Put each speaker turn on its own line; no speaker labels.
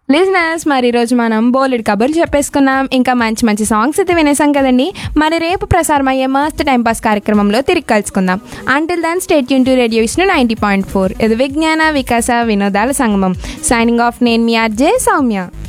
Listeners, మరి ఈరోజు మనం బోలెడు కబుర్లు చెప్పేసుకున్నాం. ఇంకా మంచి మంచి సాంగ్స్ అయితే వినేసాం కదండి. మరి రేపు ప్రసారమయ్యే మస్త్ టైంపాస్ కార్యక్రమంలో తిరిగి కలుసుకుందాం. Until then stay tune to radio Vishnu 90.4. ఇది విజ్ఞాన వికాస వినోదాల సంగమం. సైనింగ్ ఆఫ్, నేను మీ ఆర్జే సౌమ్య.